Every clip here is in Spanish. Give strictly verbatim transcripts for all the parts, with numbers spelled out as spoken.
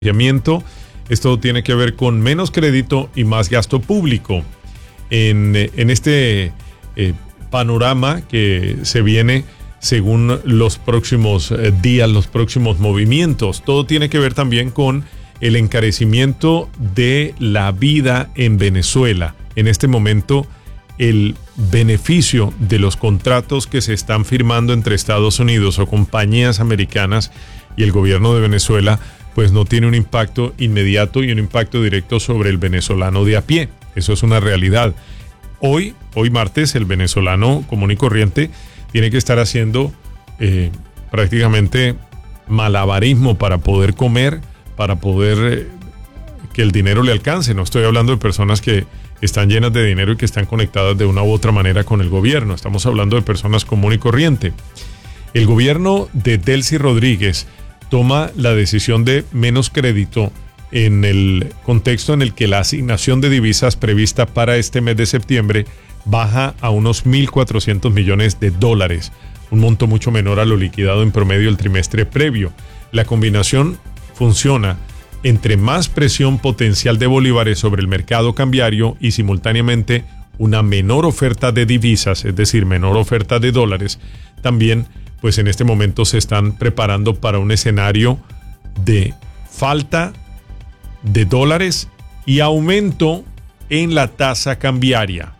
Esto tiene que ver con menos crédito y más gasto público. En, en este eh, panorama que se viene según los próximos eh, días, los próximos movimientos, todo tiene que ver también con el encarecimiento de la vida en Venezuela. En este momento, el beneficio de los contratos que se están firmando entre Estados Unidos o compañías americanas y el gobierno de Venezuela, pues no tiene un impacto inmediato y un impacto directo sobre el venezolano de a pie. Eso es una realidad. Hoy, hoy martes, el venezolano común y corriente tiene que estar haciendo eh, prácticamente malabarismo para poder comer, para poder eh, que el dinero le alcance. No estoy hablando de personas que están llenas de dinero y que están conectadas de una u otra manera con el gobierno. Estamos hablando de personas común y corriente. El gobierno de Delcy Rodríguez toma la decisión de menos crédito en el contexto en el que la asignación de divisas prevista para este mes de septiembre baja a unos mil cuatrocientos millones de dólares, un monto mucho menor a lo liquidado en promedio el trimestre previo. La combinación funciona entre más presión potencial de bolívares sobre el mercado cambiario y simultáneamente una menor oferta de divisas, es decir, menor oferta de dólares. También, pues en este momento se están preparando para un escenario de falta de dólares y aumento en la tasa cambiaria.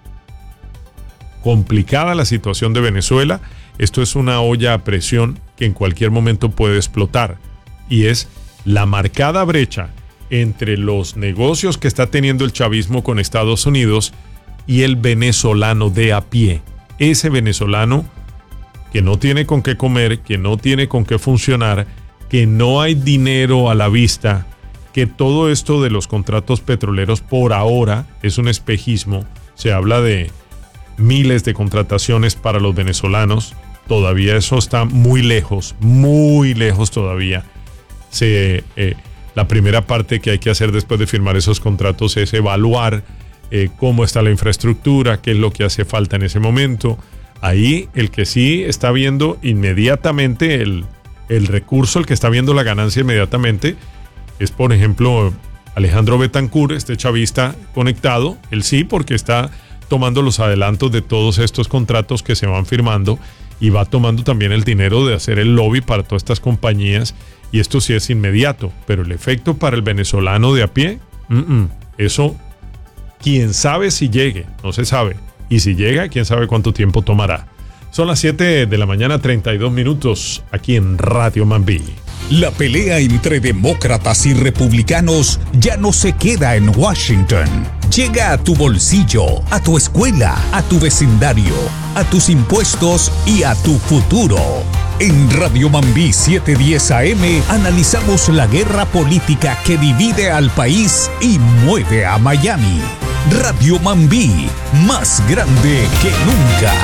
Complicada la situación de Venezuela. Esto es una olla a presión que en cualquier momento puede explotar, y es la marcada brecha entre los negocios que está teniendo el chavismo con Estados Unidos y el venezolano de a pie. Ese venezolano que no tiene con qué comer, que no tiene con qué funcionar, que no hay dinero a la vista, que todo esto de los contratos petroleros por ahora es un espejismo. Se habla de miles de contrataciones para los venezolanos. Todavía eso está muy lejos, muy lejos todavía. Se, eh, la primera parte que hay que hacer después de firmar esos contratos es evaluar eh, cómo está la infraestructura, qué es lo que hace falta en ese momento. Ahí el que sí está viendo inmediatamente el, el recurso, el que está viendo la ganancia inmediatamente, es por ejemplo Alejandro Betancur, este chavista conectado. Él sí, porque está tomando los adelantos de todos estos contratos que se van firmando y va tomando también el dinero de hacer el lobby para todas estas compañías, y esto sí es inmediato, pero el efecto para el venezolano de a pie, uh-uh, eso quién sabe si llegue, no se sabe. Y si llega, quién sabe cuánto tiempo tomará. Son las siete de la mañana, treinta y dos minutos, aquí en Radio Mambí. La pelea entre demócratas y republicanos ya no se queda en Washington. Llega a tu bolsillo, a tu escuela, a tu vecindario, a tus impuestos y a tu futuro. En Radio Mambí setecientos diez A M analizamos la guerra política que divide al país y mueve a Miami. Radio Mambí, más grande que nunca.